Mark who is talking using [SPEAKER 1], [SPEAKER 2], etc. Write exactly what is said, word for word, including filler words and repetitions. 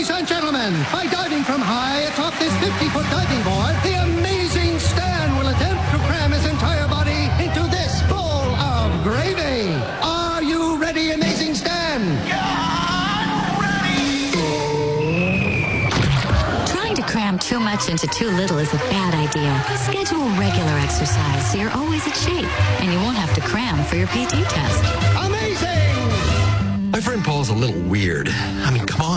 [SPEAKER 1] Ladies and gentlemen, by diving from high atop this fifty-foot diving board, the amazing Stan will attempt to cram his entire body into this bowl of gravy. Are you ready, Amazing Stan?
[SPEAKER 2] Yeah, ready!
[SPEAKER 3] Trying to cram too much into too little is a bad idea. Schedule regular exercise so you're always in shape, and you won't have to cram for your P T test.
[SPEAKER 1] Amazing!
[SPEAKER 4] My friend Paul's a little weird. I mean, come on.